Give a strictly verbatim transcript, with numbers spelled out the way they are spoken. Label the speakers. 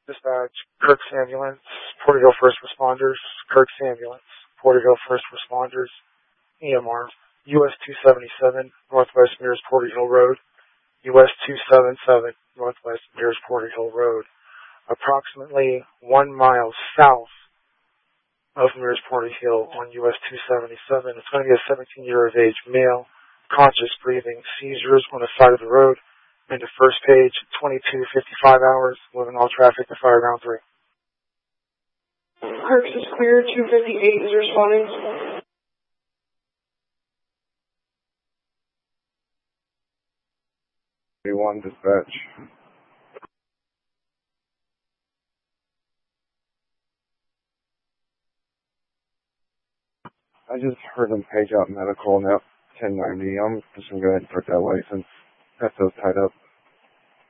Speaker 1: Dispatch, Kirk's Ambulance, Porterville First Responders, Kirk's Ambulance, Porterville First Responders, E M R, U S two seventy-seven, Northwest Mears Porter Hill Road, U S two seventy-seven, Northwest Mears Porter Hill Road, approximately one mile south of Mears Porter Hill on U S two seventy-seven. It's going to be a seventeen-year-of-age male, conscious breathing, seizures on the side of the road. And the first page, twenty-two fifty-five hours, moving all traffic to fire ground three.
Speaker 2: Kirk's is clear, two fifty-eight is responding.
Speaker 3: one dispatch. I just heard them page out medical now, ten ninety. I'm just going to go ahead and put that license. Got those tied up.